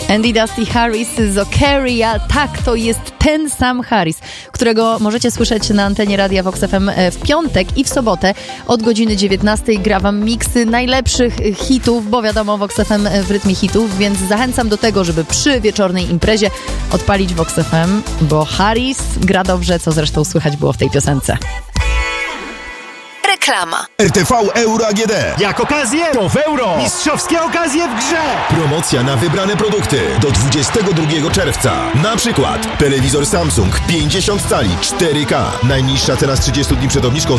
Andy Dusty Harris z Okeria. Tak, to jest ten sam Harris, którego możecie słyszeć na antenie Radia Vox FM w piątek i w sobotę od godziny 19. Gra wam miksy najlepszych hitów, bo wiadomo, Vox FM w rytmie hitów, więc zachęcam do tego, żeby przy wieczornej imprezie odpalić Vox FM, bo Harris gra dobrze, co zresztą słychać było w tej piosence. Reklama. RTV Euro AGD. Jak okazję, to w euro. Mistrzowskie okazje w grze. Promocja na wybrane produkty do 22 czerwca. Na przykład telewizor Samsung 50 cali 4K. Najniższa cena z 30 dni przed obniżką